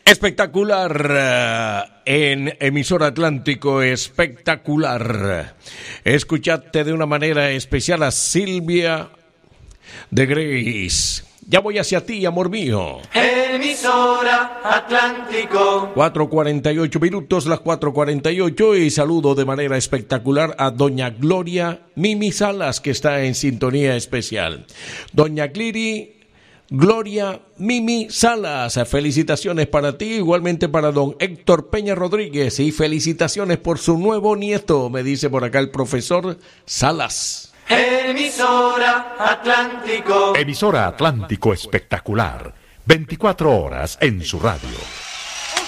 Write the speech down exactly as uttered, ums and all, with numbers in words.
Espectacular en Emisora Atlántico, espectacular. Escuchaste de una manera especial a Silvia de Grace. Ya voy hacia ti, amor mío. Emisora Atlántico. cuatro cuarenta y ocho minutos, las cuatro cuarenta y ocho, y saludo de manera espectacular a doña Gloria Mimi Salas, que está en sintonía especial. Doña Gliri Gloria Mimi Salas, felicitaciones para ti, igualmente para don Héctor Peña Rodríguez, y felicitaciones por su nuevo nieto, me dice por acá el profesor Salas. Emisora Atlántico. Emisora Atlántico espectacular, veinticuatro horas en su radio.